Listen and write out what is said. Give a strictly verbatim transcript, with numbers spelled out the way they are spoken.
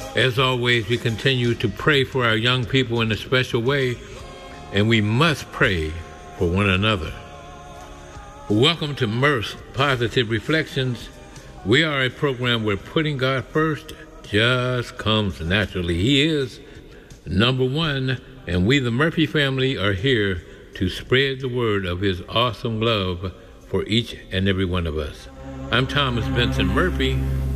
As always, we continue to pray for our young people in a special way, and we must pray for one another. Welcome to Mirth's Positive Reflections. We are a program where putting God first just comes naturally. He is number one, and we, the Murphy family, are here to spread the word of His awesome love for each and every one of us. I'm Thomas Benson Murphy,